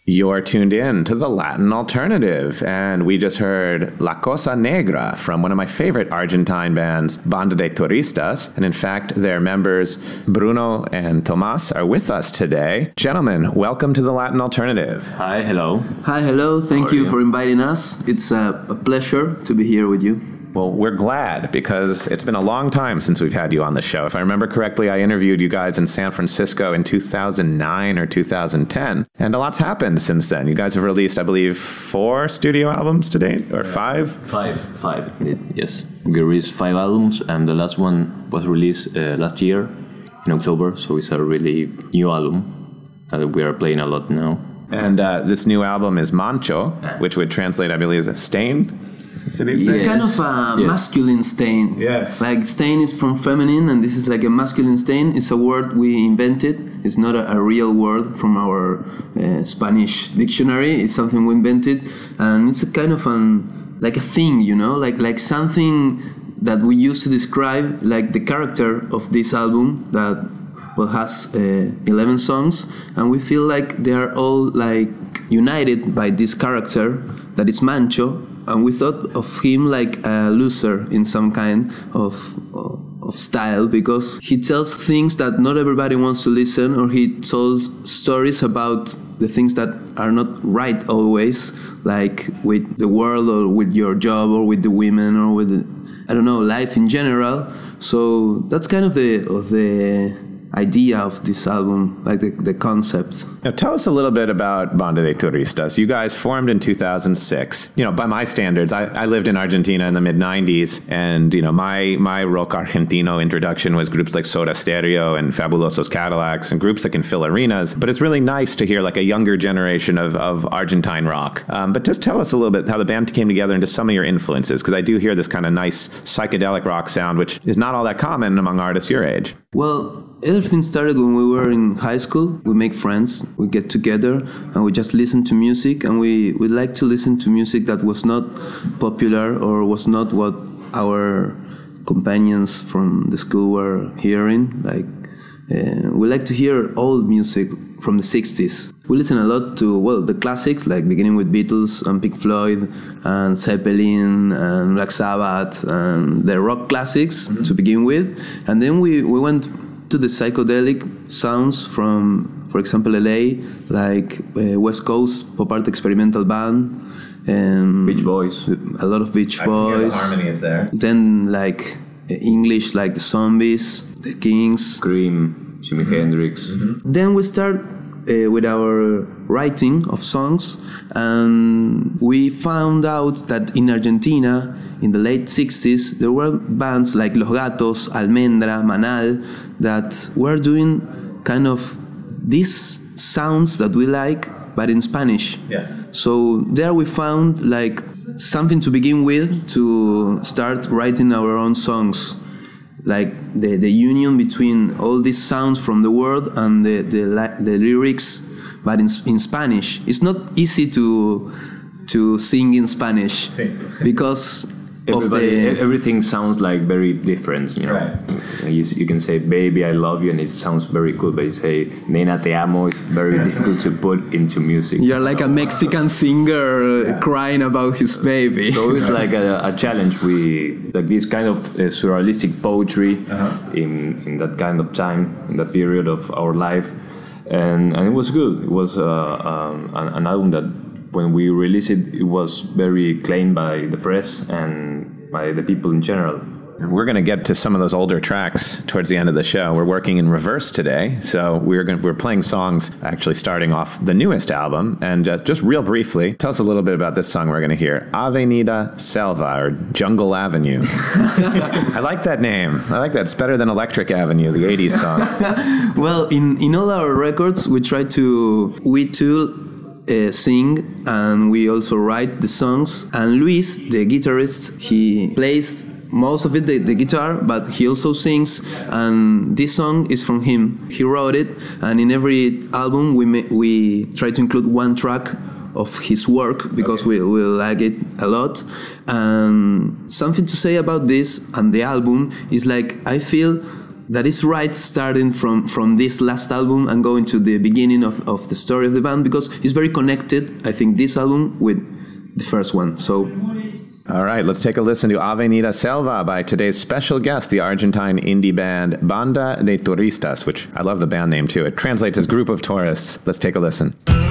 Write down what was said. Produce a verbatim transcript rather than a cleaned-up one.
You're tuned in to the Latin Alternative, and we just heard La Cosa Negra from one of my favorite Argentine bands, Banda de Turistas, and in fact, their members, Bruno and Tomas, are with us today. Gentlemen, welcome to the Latin Alternative. Hi, hello. Hi, hello. Thank you, you for inviting us. It's a, a pleasure to be here with you. Well, we're glad because it's been a long time since we've had you on the show. If I remember correctly, I interviewed you guys in San Francisco in two thousand nine or two thousand ten, and a lot's happened since then. You guys have released, I believe, four studio albums to date, or five? Five, five, yes. We released five albums, and the last one was released uh, last year in October, so it's a really new album that we are playing a lot now. And uh, this new album is Mancho, which would translate, I believe, as stain. It's yes. kind of a yes. masculine stain. Yes. Like stain is from feminine, and this is like a masculine stain. It's a word we invented. It's not a, a real word from our uh, Spanish dictionary. It's something we invented, and it's a kind of an like a thing, you know, like like something that we use to describe like the character of this album that well has uh, eleven songs, and we feel like they are all like united by this character that is Mancho. And we thought of him like a loser in some kind of, of of style, because he tells things that not everybody wants to listen, or he tells stories about the things that are not right always, like with the world or with your job or with the women or with the, I don't know, life in general. So that's kind of the of the idea of this album, like the, the concept. Now, tell us a little bit about Banda de Turistas. You guys formed in two thousand six. You know, by my standards, I, I lived in Argentina in the mid nineties, and, you know, my, my rock argentino introduction was groups like Soda Stereo and Fabulosos Cadillacs and groups that can fill arenas. But it's really nice to hear like a younger generation of, of Argentine rock. Um, but just tell us a little bit how the band came together and just some of your influences, because I do hear this kind of nice psychedelic rock sound, which is not all that common among artists your age. Well, everything started when we were in high school. We make friends, we get together, and we just listen to music, and we, we like to listen to music that was not popular or was not what our companions from the school were hearing. Like, uh, we like to hear old music from the sixties. We listen a lot to, well, the classics, like beginning with Beatles and Pink Floyd and Zeppelin and Black Sabbath and the rock classics mm-hmm. to begin with. And then we, we went to the psychedelic sounds from, for example, L A, like uh, West Coast Pop Art Experimental Band. And Beach Boys. A lot of Beach I Boys. Can hear the harmony is there. Then like English, like the Zombies, the Kings. Cream, Jimi mm-hmm. Hendrix. Mm-hmm. Then we start Uh, with our writing of songs, and we found out that in Argentina in the late sixties there were bands like Los Gatos, Almendra, Manal that were doing kind of these sounds that we like but in Spanish. Yeah. So there we found like something to begin with to start writing our own songs. Like the, the union between all these sounds from the world and the the, the lyrics, but in in Spanish. It's not easy to to sing in Spanish sí. because Everybody, of the, everything sounds like very different. You know, right. you, you can say "baby, I love you" and it sounds very cool, but you say "nena, te amo" it's very yeah. difficult to put into music. You're like a Mexican singer yeah. crying about his baby. So it's like a, a challenge. We like this kind of uh, surrealistic poetry uh-huh. in in that kind of time, in that period of our life, and and it was good. It was uh, um, an, an album that, when we released it, it was very claimed by the press and by the people in general. We're going to get to some of those older tracks towards the end of the show. We're working in reverse today, so we're going to, we're playing songs actually starting off the newest album. And uh, just real briefly, tell us a little bit about this song we're going to hear, Avenida Selva, or Jungle Avenue. I like that name. I like that. It's better than Electric Avenue, the eighties song. Well, in, in all our records, we try to, we too, Uh, sing, and we also write the songs. And Luis, the guitarist, he plays most of it, the, the guitar, but he also sings, and this song is from him. He wrote it, and in every album we ma- we try to include one track of his work because okay. we, we like it a lot. And something to say about this and the album is like, I feel that is right, starting from, from this last album and going to the beginning of, of the story of the band, because it's very connected, I think, this album with the first one. So, all right, let's take a listen to Avenida Selva by today's special guest, the Argentine indie band Banda de Turistas, which I love the band name too. It translates as Group of Tourists. Let's take a listen.